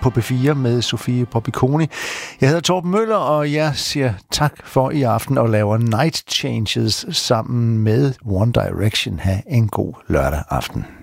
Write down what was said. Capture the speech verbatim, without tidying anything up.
på B fire med Sofie Poppiconi. Jeg hedder Torben Møller, og jeg siger tak for i aften og laver Night Changes sammen med One Direction. Ha' en god lørdag aften.